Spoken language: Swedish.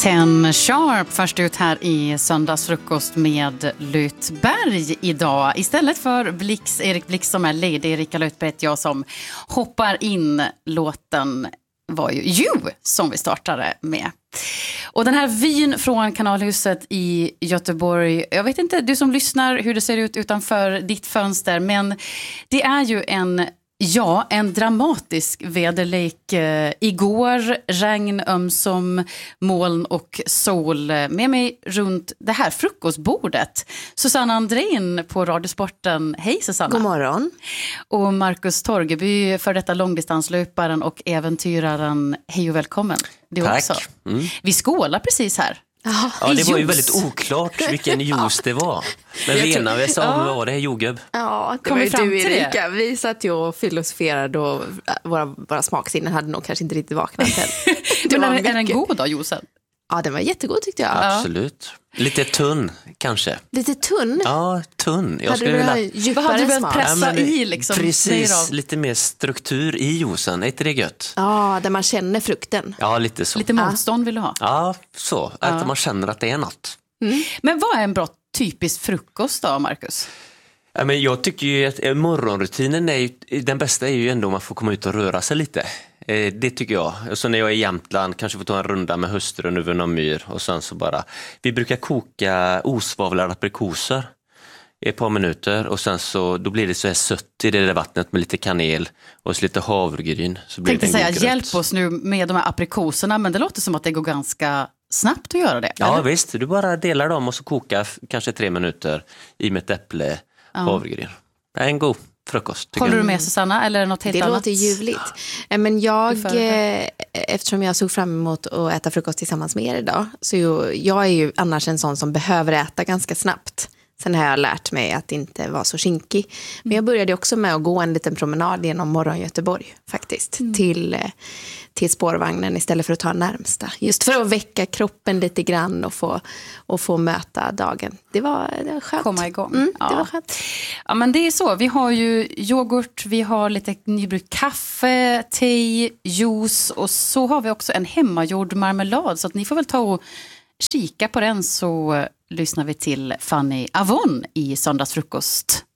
10 Sharp först ut här i söndagsfrukost med Lötberg idag. Istället för Erik Blix som är ledig, Erika Lötberg heter jag som hoppar in. Låten var ju You som vi startade med. Och den här vyn från Kanalhuset i Göteborg, jag vet inte du som lyssnar hur det ser ut utanför ditt fönster, men det är ju en dramatisk väderlek. Igår regn, ömsom moln och sol. Med mig runt det här frukostbordet Susanna Andrén på Radiosporten. Hej Susanna. God morgon. Och Marcus Torgeby, för detta långdistanslöparen och äventyraren. Hej och välkommen. Du Tack. Också. Vi skålar precis här. Ja, det var ju väldigt oklart vilken juice det var. Men vi enade oss om vad det är, jordgubb. Ja, det Kom var ju fram du till Erika. Vi satt ju och filosoferade och våra smaksinnen hade nog kanske inte riktigt vaknat än. Men är den god då, juicen? Ja, den var jättegod tyckte jag. Absolut. Lite tunn, kanske. Lite tunn? Ja, tunn. Jag Hade skulle du vilja... djupare Vad hade du velat smak? pressa i liksom? Precis, lite mer struktur i juicen. Är inte det gött? Ja, där man känner frukten. Ja, lite så. Lite motstånd vill du ha? Ja, så. Att man känner att det är något. Men vad är en bra typisk frukost då, Marcus? Ja, men jag tycker ju att morgonrutinen är ju, den bästa är ju ändå om man får komma ut och röra sig lite. Det tycker jag. Så när jag är i Jämtland kanske får ta en runda med hustrun över någon myr och sen så bara. Vi brukar koka osvavlade aprikoser i ett par minuter och sen så då blir det så här sött i det där vattnet med lite kanel och så lite havregryn. Så blir Tänkte det säga, en god hjälp gröt. oss nu med de här aprikoserna, men det låter som att det går ganska snabbt att göra det. Ja eller? visst, du bara delar dem och så koka kanske 3 minuter i med ett äpple, havregryn. Det är en god frukost. Håller du med Susanna eller något helt Det annat? låter ljuvligt. Men eftersom jag såg fram emot att äta frukost tillsammans med er idag, så jag är ju annars en sån som behöver äta ganska snabbt. Sen har jag lärt mig att inte vara så kinkig. Men jag började också med att gå en liten promenad genom morgon Göteborg faktiskt. Till spårvagnen istället för att ta närmsta. Just för att väcka kroppen lite grann och få möta dagen. Det var skönt. Komma igång. Det var skönt. Ja, men det är så. Vi har ju yoghurt, vi har lite nybryggt kaffe, te, juice och så har vi också en hemmagjord marmelad. Så att ni får väl ta och kika på den så lyssnar vi till Fanny Avon i söndagsfrukost